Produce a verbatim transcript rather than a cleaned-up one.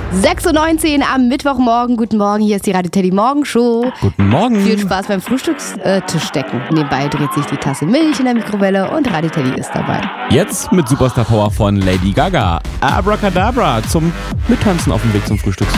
sechs Uhr neunzehn am Mittwochmorgen. Guten Morgen, hier ist die Radio Teddy Morgenshow. Guten Morgen. Viel Spaß beim Frühstückstischdecken. Nebenbei dreht sich die Tasse Milch in der Mikrowelle und Radio Teddy ist dabei. Jetzt mit Superstar Power von Lady Gaga. Abracadabra zum Mittanzen auf dem Weg zum Frühstücksfernsehen.